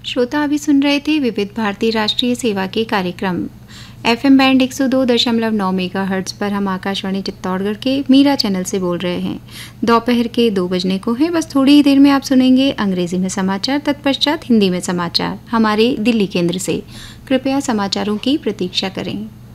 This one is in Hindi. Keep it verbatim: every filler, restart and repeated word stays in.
श्रोता अभी सुन रहे थे विविध भारती राष्ट्रीय सेवा के कार्यक्रम। एफएम बैंड एक सौ दो दशमलव नौ मेगाहर्ट्ज पर हम आकाशवाणी चित्तौड़गढ़ के मीरा चैनल से बोल रहे हैं। दोपहर के दो बजने को है, बस थोड़ी ही देर में आप सुनेंगे अंग्रेजी में समाचार, तत्पश्चात हिंदी में समाचार हमारे दिल्ली केंद्र से। कृपया समाचारों की प्रतीक्षा करें।